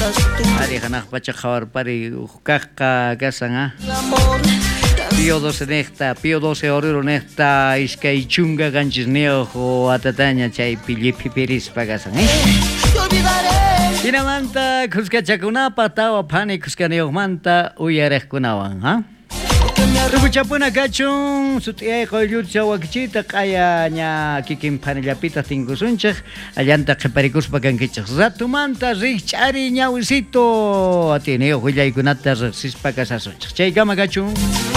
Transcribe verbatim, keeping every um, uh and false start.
Ari hanaq pacha qhawarpari uqaqqa kasanga Pío doce necta, Pío doce oruro necta iskay chunga ganchis neojo atataña chay pillipi pirispa kasan eh Hinamanta kuskachakunapa tawa phani kuskaniyuqmanta uyariqkunawan ha Rubuchapuna kachun sutiay qoyllurcha wakichita qaya ña kikin phanillapita tinkusunchik allanta qhiparikuspa kankichik ratumanta riqch'ari ñawisito atiniyuq willaykunata riqsispa kasasunchik chaykama kachun